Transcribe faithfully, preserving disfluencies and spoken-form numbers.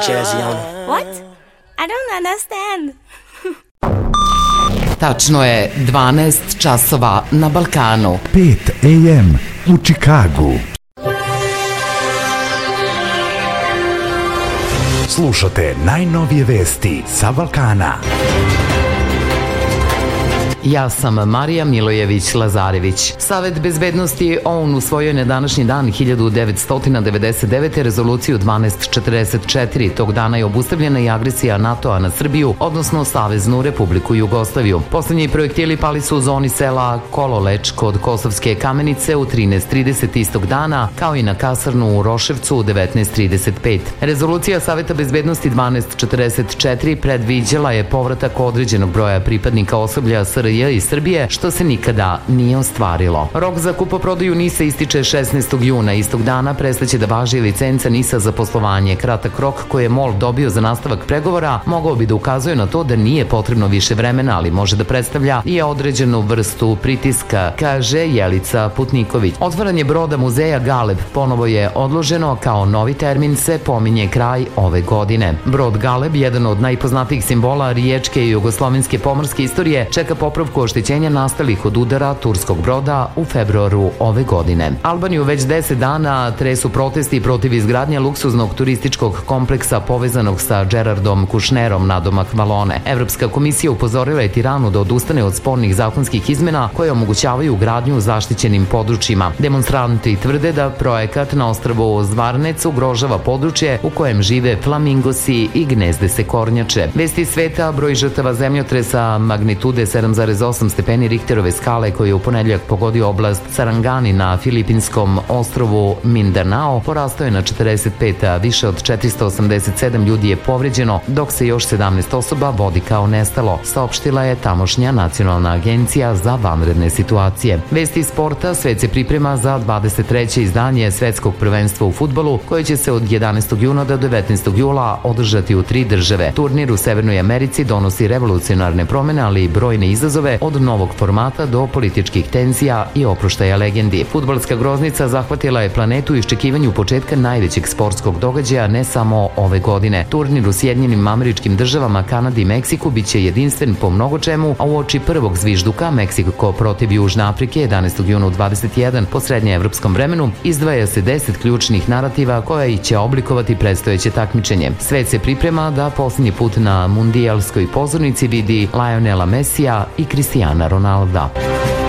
Jazzy on it. What? I don't understand. Tačno je dvanaest časova na Balkanu. pet a m u Čikagu. Slušate najnovije vesti sa Balkana. Ja sam Marija Milojević-Lazarević. Savet bezbednosti O U N usvojio na današnji dan hiljadu devetsto devedeset devete. rezoluciju dvanaest četrdeset četiri. Tog dana je obustavljena i agresija NATO-a na Srbiju, odnosno Saveznu Republiku Jugoslaviju. Poslednji projektili pali su u zoni sela Kololeč kod Kosovske Kamenice u trinaest trideset istog dana, kao i na kasarnu u Roševcu u devetnaest trideset pet. Rezolucija Saveta bezbednosti dvanaest četrdeset četiri predviđala je povratak određenog broja pripadnika osoblja S R J i Srbije, što se nikada nije ostvarilo. Rok za kupoprodaju NIS-a ističe šesnaestog juna. Istog dana prestaće da važi licenca NIS-a za poslovanje. Kratak rok koji je MOL dobio za nastavak pregovora mogao bi da ukazuje na to da nije potrebno više vremena, ali može da predstavlja i određenu vrstu pritiska, kaže Jelica Putniković. Otvaranje broda muzeja Galeb ponovo je odloženo, kao novi termin se pominje kraj ove godine. Brod Galeb, jedan od najpoznatijih simbola riječke i jugoslovenske pomorske istorije, čeka popravku oštećenja nastalih od udara turskog broda u februaru ove godine. Albaniju već deset dana tresu protesti protiv izgradnje luksuznog turističkog kompleksa povezanog sa Gerardom Kušnerom nadomak Valone. Evropska komisija upozorila je Tiranu da odustane od spornih zakonskih izmena koje omogućavaju gradnju u zaštićenim područjima. Demonstranti tvrde da projekat na ostrvu Zvarnec ugrožava područje u kojem žive flamingosi i gnezde se kornjače. Vesti sveta: broj žrtava zemljotresa magnitude sedam zarez osam stepeni Richterove skale koji je u ponedeljak pogodio oblast Sarangani na filipinskom ostrvu Mindanao porastao je na četrdeset pet, a više od četiristo osamdeset sedam ljudi je povređeno, dok se još sedamnaest osoba vodi kao nestalo, saopštila je tamošnja Nacionalna agencija za vanredne situacije. Vesti sporta: svet se priprema za dvadeset treće izdanje svetskog prvenstva u fudbalu, koje će se od jedanaestog juna do devetnaestog jula održati u tri države. Turnir u Severnoj Americi donosi revolucionarne promene, ali i brojne izazove, od novog formata do političkih tenzija i oproštaja legendi. Fudbalska groznica zahvatila je planetu u iščekivanju početka najvećeg sportskog događaja ne samo ove godine. Turnir u Sjedinjenim Američkim Državama, Kanadi i Meksiku biće jedinstven po mnogo čemu, a uoči prvog zvižduka Meksiko protiv Južne Afrike jedanaestog juna u dvadeset jedan po srednjeevropskom vremenu izdvaja se deset ključnih narativa koja će oblikovati predstojeće takmičenje. Svet se priprema da posljednji put na mundijalskoj pozornici vidi Lionela Messija i Cristiana Ronalda.